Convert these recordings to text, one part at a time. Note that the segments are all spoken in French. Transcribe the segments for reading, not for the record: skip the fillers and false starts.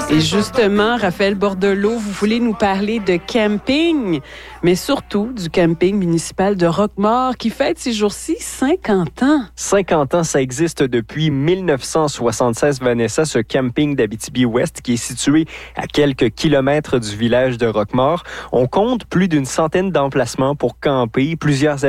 Et justement, Raphaël Bordelot, vous voulez nous parler de camping, mais surtout du camping municipal de Roquemaure qui fête ces jours-ci 50 ans. 50 ans, ça existe depuis 1976, Vanessa, ce camping d'Abitibi-Ouest qui est situé à quelques kilomètres du village de Roquemaure. On compte plus d'une centaine d'emplacements pour camper, plusieurs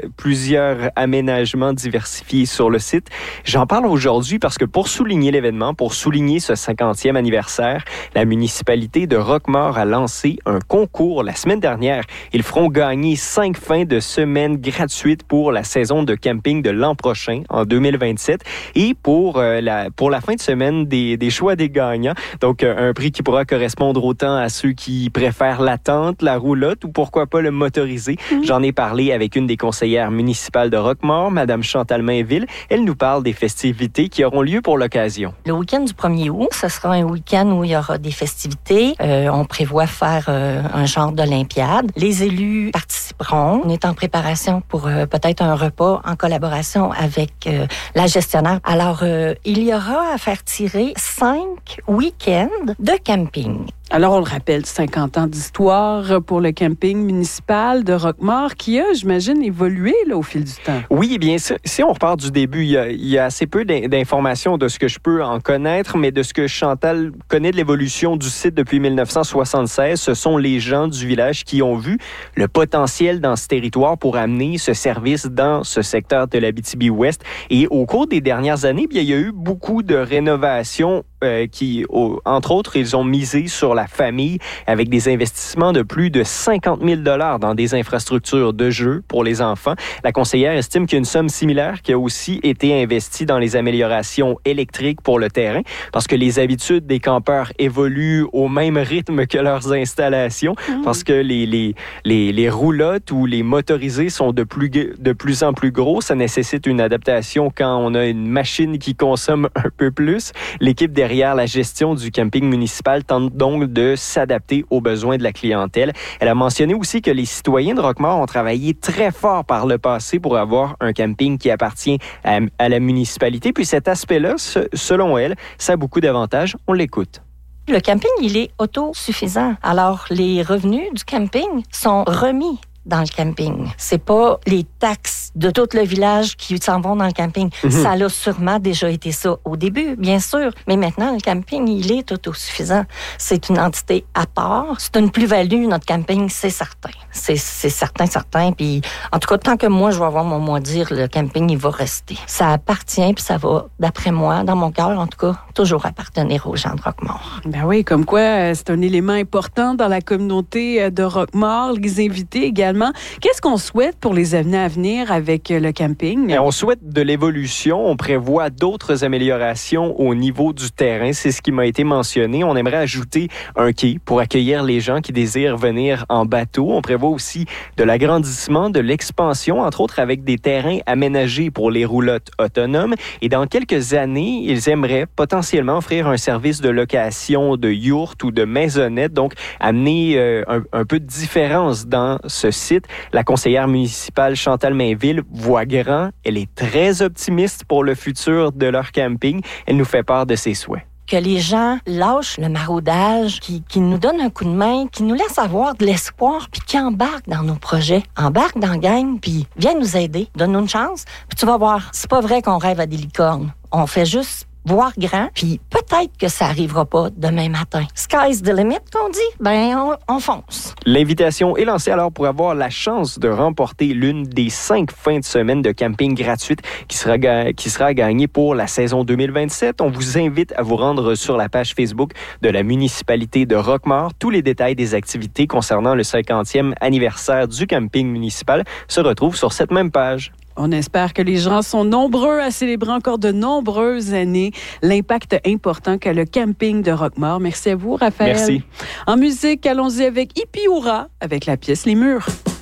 aménagements diversifiés sur le site. J'en parle aujourd'hui parce que pour souligner l'événement, pour souligner ce 50e anniversaire, la municipalité de Roquemaure a lancé un concours la semaine dernière. Ils feront gagner 5 fins de semaine gratuites pour la saison de camping de l'an prochain, en 2027. Et pour la fin de semaine, des choix des gagnants. Donc, un prix qui pourra correspondre autant à ceux qui préfèrent la tente, la roulotte ou pourquoi pas le motorisé. J'en ai parlé avec une des conseillères municipales de Roquemaure, Mme Chantal Mainville. Elle nous parle des festivités qui auront lieu pour l'occasion. Le week-end du 1er août, ce sera un week-end où il y aura des festivités. On prévoit faire un genre d'olympiade. Les élus participeront. On est en préparation pour peut-être un repas en collaboration avec la gestionnaire. Alors, il y aura à faire tirer 5 week-ends de camping. Alors, on le rappelle, 50 ans d'histoire pour le camping municipal de Roquemaure qui a, j'imagine, évolué là, au fil du temps. Oui, bien, si on repart du début, il y a assez peu d'informations de ce que je peux en connaître, mais de ce que Chantal connaît de l'évolution du site depuis 1976, ce sont les gens du village qui ont vu le potentiel dans ce territoire pour amener ce service dans ce secteur de l'Abitibi-Ouest. Et au cours des dernières années, bien, il y a eu beaucoup de rénovations entre autres, ils ont misé sur la famille avec des investissements de plus de 50 000 $ dans des infrastructures de jeux pour les enfants. La conseillère estime qu'il y a une somme similaire qui a aussi été investie dans les améliorations électriques pour le terrain parce que les habitudes des campeurs évoluent au même rythme que leurs installations parce que les roulottes ou les motorisés sont de plus en plus gros. Ça nécessite une adaptation quand on a une machine qui consomme un peu plus. L'équipe derrière la gestion du camping municipal tente donc de s'adapter aux besoins de la clientèle. Elle a mentionné aussi que les citoyens de Roquemaure ont travaillé très fort par le passé pour avoir un camping qui appartient à la municipalité. Puis cet aspect-là, selon elle, ça a beaucoup d'avantages. On l'écoute. Le camping, il est autosuffisant. Alors, les revenus du camping sont remis dans le camping. C'est pas les taxes de tout le village qui s'en vont dans le camping. Ça a sûrement déjà été ça au début, bien sûr. Mais maintenant, le camping, il est autosuffisant. C'est une entité à part. C'est une plus-value, notre camping, c'est certain. C'est certain. Puis, en tout cas, tant que moi, je vais avoir mon mot à dire, le camping, il va rester. Ça appartient, puis ça va, d'après moi, dans mon cœur, en tout cas, toujours appartenir aux gens de Roquemaure. Ben oui, comme quoi, c'est un élément important dans la communauté de Roquemaure. Les invités également. Qu'est-ce qu'on souhaite pour les années à venir avec le camping? Et on souhaite de l'évolution. On prévoit d'autres améliorations au niveau du terrain. C'est ce qui m'a été mentionné. On aimerait ajouter un quai pour accueillir les gens qui désirent venir en bateau. On prévoit aussi de l'agrandissement, de l'expansion, entre autres avec des terrains aménagés pour les roulottes autonomes. Et dans quelques années, ils aimeraient potentiellement offrir un service de location de yourtes ou de maisonnettes. Donc, amener un peu de différence dans ce site. La conseillère municipale Chantal Mainville voit grand. Elle est très optimiste pour le futur de leur camping. Elle nous fait part de ses souhaits. Que les gens lâchent le maraudage, qui nous donnent un coup de main, qui nous laissent avoir de l'espoir, puis qui embarquent dans nos projets, embarquent dans la gang, puis viennent nous aider, donne-nous une chance. Puis tu vas voir, c'est pas vrai qu'on rêve à des licornes. On fait juste voir grand, puis peut-être que ça arrivera pas demain matin. Sky's the limit, qu'on dit? Ben, on fonce. L'invitation est lancée alors pour avoir la chance de remporter l'une des 5 fins de semaine de camping gratuite qui sera gagnée pour la saison 2027. On vous invite à vous rendre sur la page Facebook de la municipalité de Roquemaure. Tous les détails des activités concernant le 50e anniversaire du camping municipal se retrouvent sur cette même page. On espère que les gens sont nombreux à célébrer encore de nombreuses années l'impact important qu'a le camping de Roquemaure. Merci à vous, Raphaël. Merci. En musique, allons-y avec Hippie Hourra, avec la pièce Les Murs.